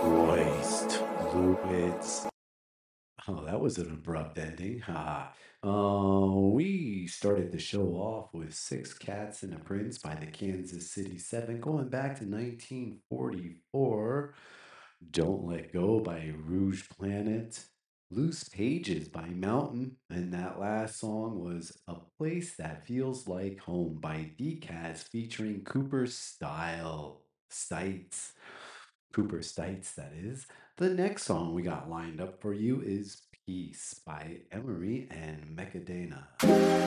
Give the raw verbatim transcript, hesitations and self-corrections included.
Moist fluids. Oh, that was an abrupt ending. Ha. Uh, we started the show off with Six Cats and a Prince by the Kansas City Seven, going back to nineteen forty-four. Don't Let Go by Rouge Planet. Loose Pages by Mountain. And that last song was A Place That Feels Like Home by Decaz featuring Cooper Style. Stites. Cooper Stites, that is. The next song we got lined up for you is Peace by Emery and Mecadena.